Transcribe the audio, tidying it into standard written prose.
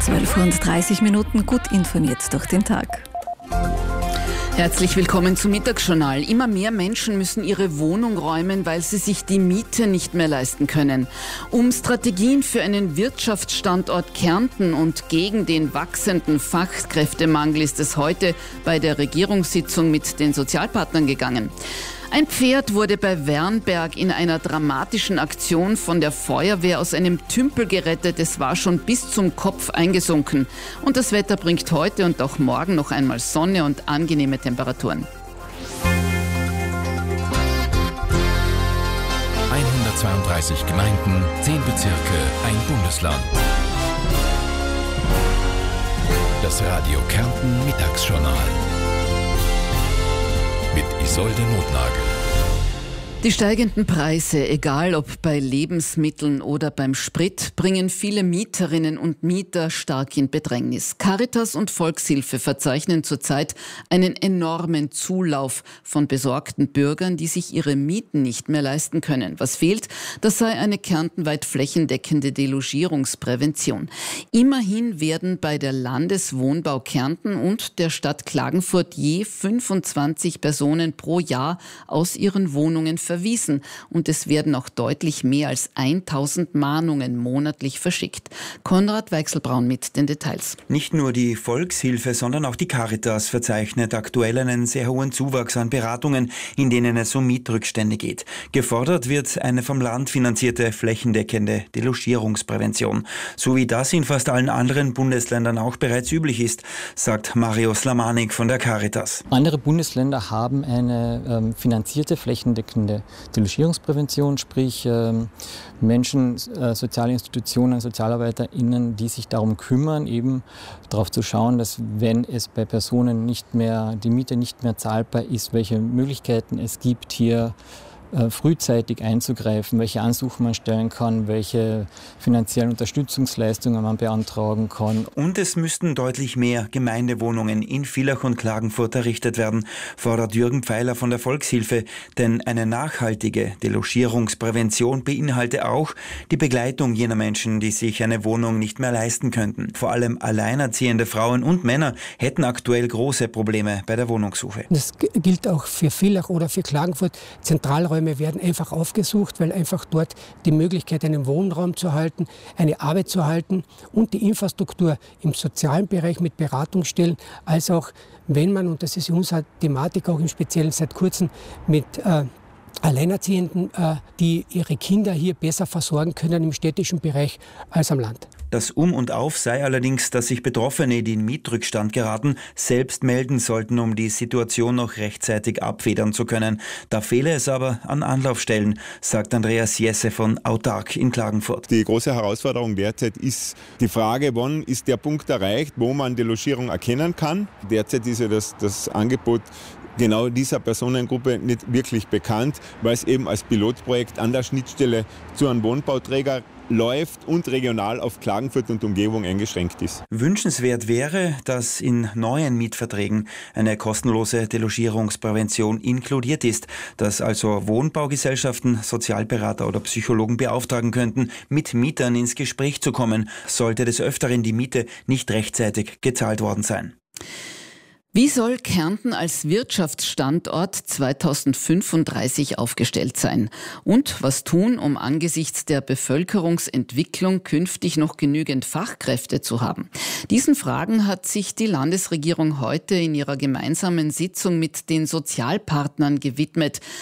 12:30 gut informiert durch den Tag. Herzlich willkommen zum Mittagsjournal. Immer mehr Menschen müssen ihre Wohnung räumen, weil sie sich die Miete nicht mehr leisten können. Um Strategien für einen Wirtschaftsstandort Kärnten und gegen den wachsenden Fachkräftemangel ist es heute bei der Regierungssitzung mit den Sozialpartnern gegangen. Ein Pferd wurde bei Wernberg in einer dramatischen Aktion von der Feuerwehr aus einem Tümpel gerettet. Es war schon bis zum Kopf eingesunken. Und das Wetter bringt heute und auch morgen noch einmal Sonne und angenehme Temperaturen. 132 Gemeinden, 10 Bezirke, ein Bundesland. Das Radio Kärnten Mittagsjournal. Mit Isolde Notnagel. Die steigenden Preise, egal ob bei Lebensmitteln oder beim Sprit, bringen viele Mieterinnen und Mieter stark in Bedrängnis. Caritas und Volkshilfe verzeichnen zurzeit einen enormen Zulauf von besorgten Bürgern, die sich ihre Mieten nicht mehr leisten können. Was fehlt? Das sei eine kärntenweit flächendeckende Delogierungsprävention. Immerhin werden bei der Landeswohnbau Kärnten und der Stadt Klagenfurt je 25 Personen pro Jahr aus ihren Wohnungen verwiesen und es werden auch deutlich mehr als 1000 Mahnungen monatlich verschickt. Konrad Weichselbraun mit den Details. Nicht nur die Volkshilfe, sondern auch die Caritas verzeichnet aktuell einen sehr hohen Zuwachs an Beratungen, in denen es um Mietrückstände geht. Gefordert wird eine vom Land finanzierte flächendeckende Delogierungsprävention, so wie das in fast allen anderen Bundesländern auch bereits üblich ist, sagt Mario Slamanik von der Caritas. Andere Bundesländer haben eine finanzierte flächendeckende Delogierungsprävention, sprich Menschen, soziale Institutionen, SozialarbeiterInnen, die sich darum kümmern, eben darauf zu schauen, dass wenn es bei Personen die Miete nicht mehr zahlbar ist, welche Möglichkeiten es gibt, hier frühzeitig einzugreifen, welche Ansuchen man stellen kann, welche finanziellen Unterstützungsleistungen man beantragen kann. Und es müssten deutlich mehr Gemeindewohnungen in Villach und Klagenfurt errichtet werden, fordert Jürgen Pfeiler von der Volkshilfe. Denn eine nachhaltige Delogierungsprävention beinhalte auch die Begleitung jener Menschen, die sich eine Wohnung nicht mehr leisten könnten. Vor allem alleinerziehende Frauen und Männer hätten aktuell große Probleme bei der Wohnungssuche. Das gilt auch für Villach oder für Klagenfurt. Zentralräume werden einfach aufgesucht, weil einfach dort die Möglichkeit, einen Wohnraum zu halten, eine Arbeit zu halten und die Infrastruktur im sozialen Bereich mit Beratungsstellen, als auch wenn man, und das ist unsere Thematik auch im Speziellen seit kurzem, mit Alleinerziehenden, die ihre Kinder hier besser versorgen können im städtischen Bereich als am Land. Das Um und Auf sei allerdings, dass sich Betroffene, die in Mietrückstand geraten, selbst melden sollten, um die Situation noch rechtzeitig abfedern zu können. Da fehle es aber an Anlaufstellen, sagt Andreas Jesse von Autark in Klagenfurt. Die große Herausforderung derzeit ist die Frage, wann ist der Punkt erreicht, wo man die Logierung erkennen kann. Derzeit ist ja das Angebot genau dieser Personengruppe nicht wirklich bekannt, weil es eben als Pilotprojekt an der Schnittstelle zu einem Wohnbauträger läuft und regional auf Klagenfurt und Umgebung eingeschränkt ist. Wünschenswert wäre, dass in neuen Mietverträgen eine kostenlose Delogierungsprävention inkludiert ist, dass also Wohnbaugesellschaften, Sozialberater oder Psychologen beauftragen könnten, mit Mietern ins Gespräch zu kommen, sollte des Öfteren die Miete nicht rechtzeitig gezahlt worden sein. Wie soll Kärnten als Wirtschaftsstandort 2035 aufgestellt sein? Und was tun, um angesichts der Bevölkerungsentwicklung künftig noch genügend Fachkräfte zu haben? Diesen Fragen hat sich die Landesregierung heute in ihrer gemeinsamen Sitzung mit den Sozialpartnern gewidmet.